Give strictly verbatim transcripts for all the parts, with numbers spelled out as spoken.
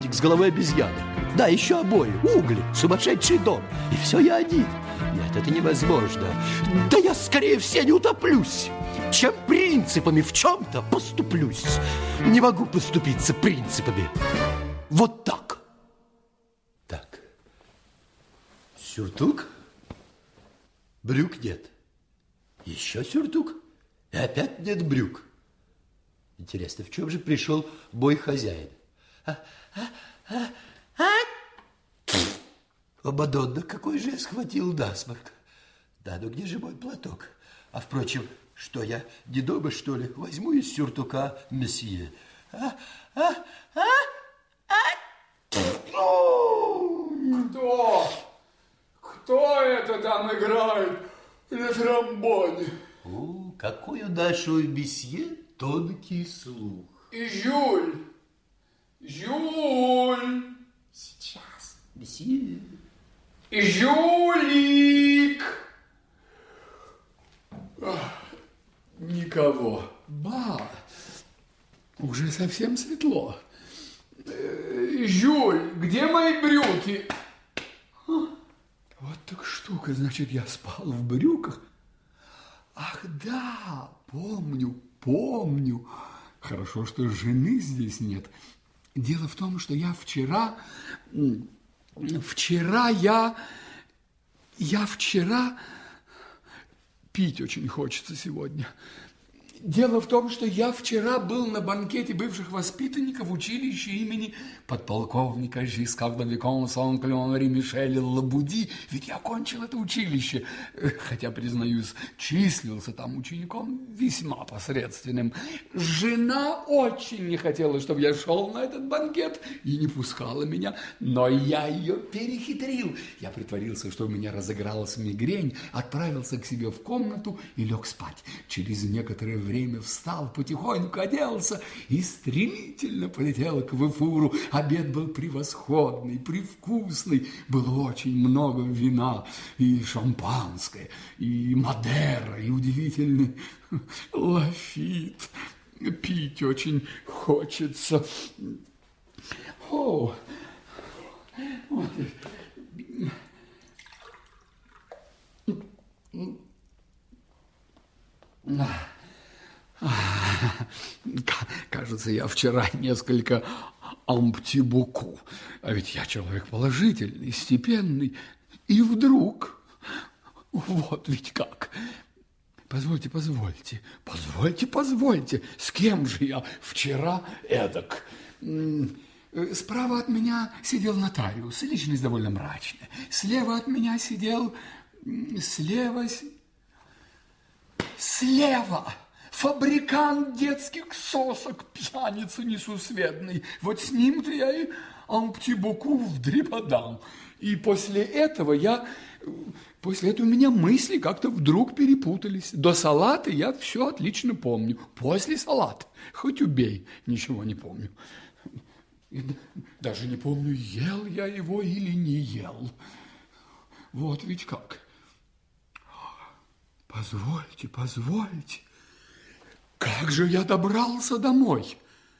памятник с головой обезьяны. Да, еще обои, угли, сумасшедший дом. И все я один. Нет, это невозможно. Да я скорее все не утоплюсь, чем принципами в чем-то поступлюсь. Не могу поступиться принципами. Вот так. Так. Сюртук. Брюк нет. Еще сюртук. И опять нет брюк. Интересно, в чем же пришел мой хозяин? А, а, а, а? О, Мадонна, какой же я схватил насморк. Да, ну где же мой платок? А, впрочем, что я, не дома, что ли? Возьму из сюртука месье. А, а, а, а? Кто? Кто это там играет на тромбоне? О, какой у нашего месье тонкий слух. И Жюль. Жюль. Сейчас, месье. И Жюлик. Ах, никого. Ба, уже совсем светло. Э, Жюль, где мои брюки? Вот так штука, значит, я спал в брюках. Ах, да, помню, помню. Хорошо, что жены здесь нет. Дело в том, что я вчера... Вчера я... Я вчера... Пить очень хочется сегодня. Дело в том, что я вчера был на банкете бывших воспитанников в училище имени подполковника Жискарда Викон Сан-Клён Мишеля Лабуди. Ведь я окончил это училище, хотя, признаюсь, числился там учеником весьма посредственным. Жена очень не хотела, чтобы я шел на этот банкет и не пускала меня, но я ее перехитрил. Я притворился, что у меня разыгралась мигрень, отправился к себе в комнату и лег спать. Через некоторое время время встал, потихоньку оделся и стремительно полетел к Вифуру. Обед был превосходный, привкусный, было очень много вина, и шампанское, и мадера, и удивительный лафит. Пить очень хочется. О, вот. Кажется, я вчера несколько амптибуку. А ведь я человек положительный, степенный. И вдруг, вот ведь как. Позвольте, позвольте, позвольте, позвольте. С кем же я вчера эдак? Справа от меня сидел нотариус, личность довольно мрачная. Слева от меня сидел... Слева... Слева... Фабрикант детских сосок, пьяница несусветный. Вот с ним-то я и амптибуку вдребодал. И после этого я... После этого у меня мысли как-то вдруг перепутались. До салата я все отлично помню. После салата, хоть убей, ничего не помню. И даже не помню, ел я его или не ел. Вот ведь как. Позвольте, позвольте. Как же я добрался домой?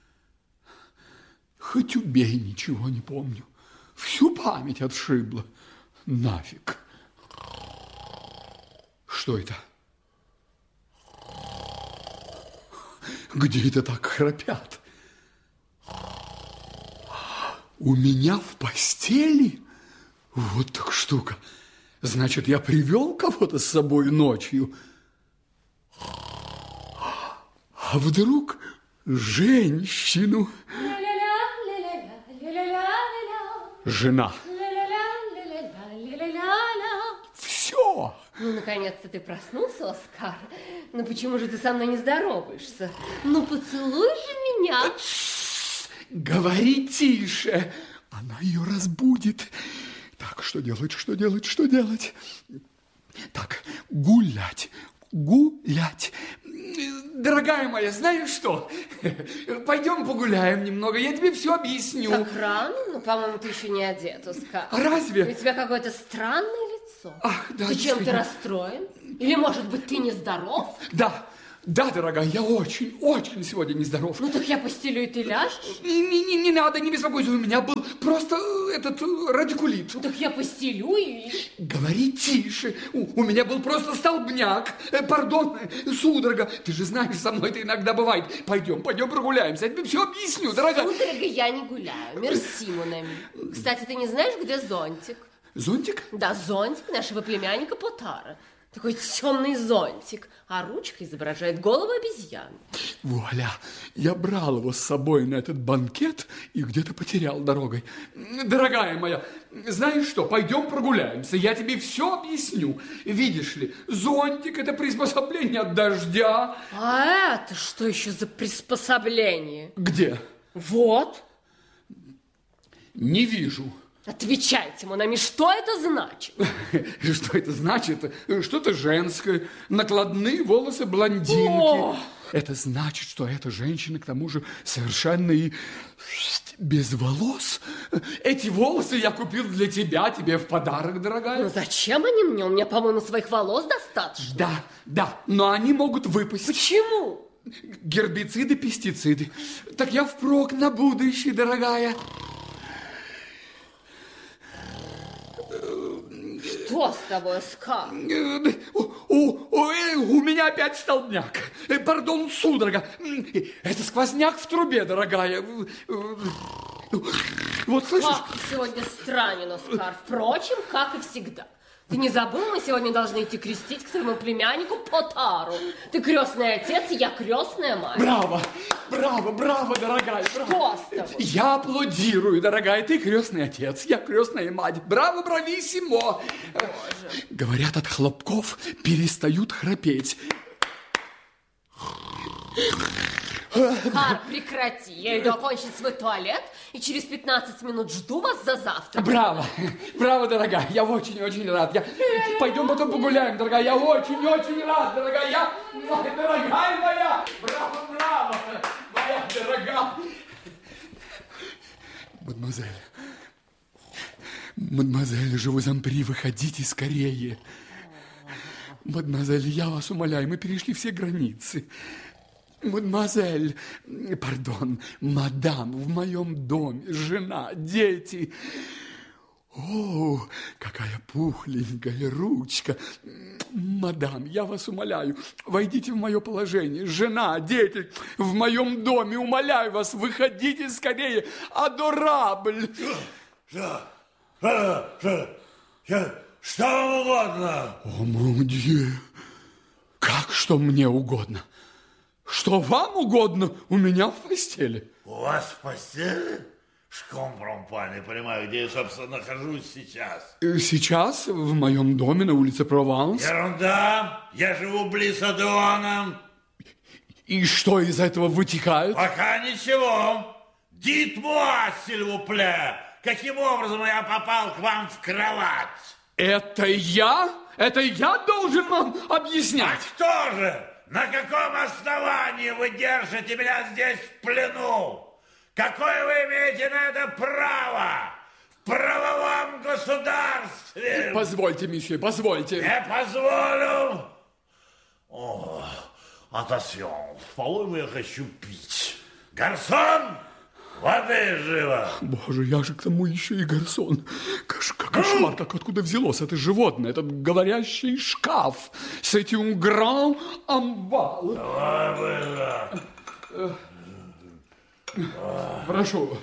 Хоть убей, ничего не помню. Всю память отшибла. Нафиг. Что это? Где это так храпят? У меня в постели? Вот так штука. Значит, я привел кого-то с собой ночью. А вдруг женщину? Жена. Все. Ну, наконец-то ты проснулся, Оскар. Ну, почему же ты со мной не здороваешься? Ну, поцелуй же меня. Говори тише. Она ее разбудит. Так, что делать, что делать, что делать? Так, гулять, гулять. Дорогая моя, знаешь что? Пойдем погуляем немного, я тебе все объясню. Так рано? Ну, по-моему, ты еще не одет, Оскар. А разве? У тебя какое-то странное лицо. Ах, да. Ты чем-то расстроен? Или, может быть, ты нездоров? Да, Да, дорогая, я очень, очень сегодня нездоров. Ну, так я постелю, и ты ляжешь? Не, не, не, не надо, не беспокойся, у меня был просто этот радикулит. Ну, так я постелю и... Говори тише, у, у меня был просто столбняк, э, пардон, судорога. Ты же знаешь, со мной это иногда бывает. Пойдем, пойдем прогуляемся, я тебе все объясню, дорогая. Судорога я не гуляю, мерси, Монами. Кстати, ты не знаешь, где зонтик? Зонтик? Да, зонтик нашего племянника Потара. Такой темный зонтик, а ручка изображает голову обезьяны. Вуаля, я брал его с собой на этот банкет и где-то потерял дорогой. Дорогая моя, знаешь что, пойдем прогуляемся, я тебе все объясню. Видишь ли, зонтик – это приспособление от дождя. А это что еще за приспособление? Где? Вот. Не вижу. Отвечайте, Монами, что это значит? Что это значит? Что-то женское. Накладные волосы блондинки. О! Это значит, что эта женщина, к тому же, совершенно и без волос. Эти волосы я купил для тебя, тебе в подарок, дорогая. Ну зачем они мне? У меня, по-моему, своих волос достаточно. Да, да, но они могут выпасть. Почему? Гербициды, пестициды. Так я впрок на будущее, дорогая. Что с тобой, Оскар? У, у, у меня опять столбняк. Пардон, судорога. Это сквозняк в трубе, дорогая. Вот слышишь? Как ты сегодня странен, Оскар. Впрочем, как и всегда. Ты не забыл, мы сегодня должны идти крестить к своему племяннику Потару. Ты крестный отец, я крестная мать. Браво, браво, браво, дорогая. Браво. Что с тобой? Я аплодирую, дорогая. Ты крестный отец, я крестная мать. Браво, брависсимо. Боже. Говорят, от хлопков перестают храпеть. Оскар, прекрати. Я иду окончить свой туалет и через пятнадцать минут жду вас за завтраком. Браво, браво, дорогая. Я очень-очень рад. Я... Пойдем потом погуляем, дорогая. Я очень-очень рад, дорогая. Я... Дорогая моя. Браво, браво, моя дорогая. Мадемуазель, мадемуазель, je vous en prie, выходите скорее. Мадемуазель, я вас умоляю, мы перешли все границы. Мадемуазель, пардон, мадам, в моем доме жена, дети. О, какая пухленькая ручка. Мадам, я вас умоляю, войдите в мое положение. Жена, дети, в моем доме, умоляю вас, выходите скорее. Адорабль. Что? Что? Что? Что? Что вам угодно? О, мон-дье, как что мне угодно? Что вам угодно у меня в постели? У вас в постели? Шкомпромпа, не понимаю, где я, собственно, нахожусь сейчас. Сейчас в моем доме на улице Прованс. Ерунда, я живу близ Адеона. И что из этого вытекает? Пока ничего. Dites-moi, s'il vous plaît, каким образом я попал к вам в кровать? Это я? Это я должен вам объяснять? А кто же? На каком основании вы держите меня здесь в плену? Какое вы имеете на это право? В правовом государстве? Позвольте, месье, позвольте. Не позволю. О, attention, по-моему, я хочу пить. Гарсон, воды живо. Боже, я же к тому еще и гарсон. Кош, кошмар, как откуда взялось это животное, этот говорящий шкаф с этим гран амбал. Давай, быстро. Прошу.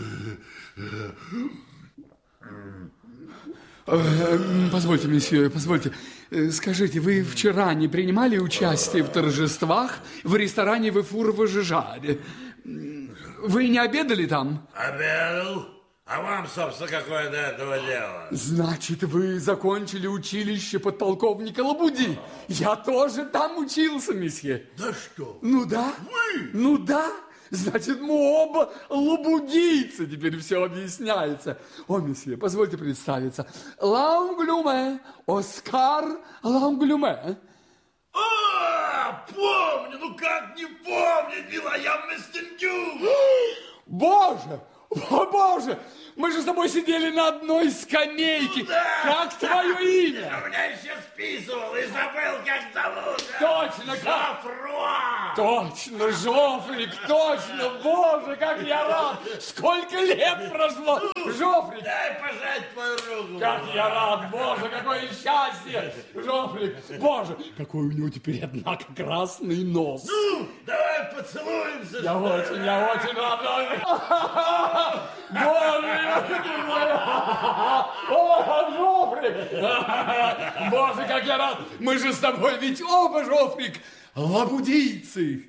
Позвольте, месье, позвольте. Скажите, вы вчера не принимали участие в торжествах в ресторане в Эфур-Важижаре? Вы не обедали там? Обедал? А вам, собственно, какое до этого дело? Значит, вы закончили училище подполковника Лабуди. Я тоже там учился, месье. Да что? Ну да. Вы? Ну да. Значит, мы оба лабудийцы. Теперь все объясняется. О, месье, позвольте представиться. Ланглюме, Оскар Ланглюме. А, помню, ну как не помнить, милая Местингю? Боже, о, боже, Мы же с тобой сидели на одной скамейке. Да. Как твое имя? Ты у меня еще списывал и забыл, как зовут. Точно, как? Жофруа. Точно, Жофрик, точно. Боже, как я рад. Сколько лет прошло. Жофрик. Дай пожать твою руку. Как я рад, Боже, какое счастье. Жофрик, Боже, какой у него теперь, однако, красный нос. Ну, давай поцелуемся. Я очень, я очень рад. Боже, о, Жофрик. Боже, как я рад. Мы же с тобой ведь оба, Жофрик, лабудийцы.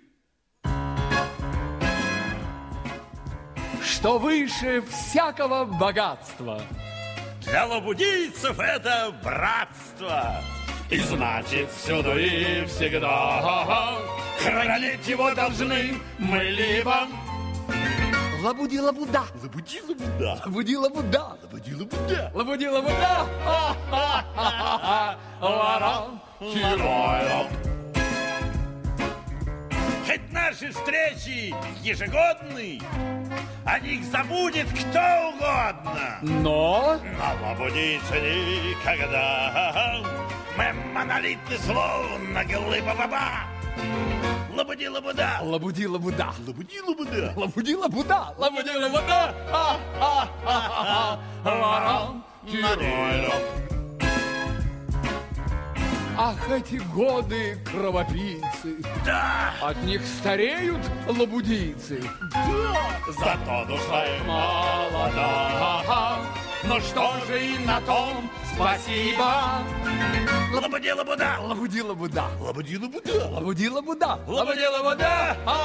Что выше всякого богатства. Для лабудийцев это братство. И значит, всюду и всегда хранить его должны мы либо. Лабуди лабуда. Лабуди лабуда. Лабуди лабуда. Лабуди лабуда. Лабуди лабуда. Ларам. Тирайрам. Хоть наши встречи ежегодны, о них забудет кто угодно. Но Но лабудийцы никогда. Мы монолитны, словно глыба баба. Лабуди лабуда. лабуди лабуда. Лабуди лабуда. Лабуди лабуда. Лабуди лабуда. Ларам. Тирайрам. Ах, эти годы кровопийцы. Да, От них стареют лабудийцы. зато душа им Молода. Ну что же и на том спасибо. лабуди лабуда. Лабуди лабуда. Лабуди лабуда. Лабуди лабуда. Лабуди лабуда.